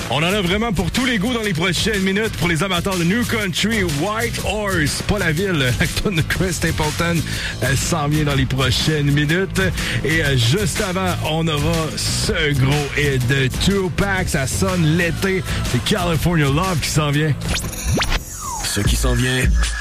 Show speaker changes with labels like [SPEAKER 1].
[SPEAKER 1] On en a vraiment pour tous les goûts dans les prochaines minutes. Pour les amateurs de New Country, White Horse, pas la ville, la tonne de Chris Stapleton s'en vient dans les prochaines minutes. Et juste avant, on aura ce gros hit de Tupac. Ça sonne l'été. C'est California Love qui s'en vient.
[SPEAKER 2] Ce qui s'en vient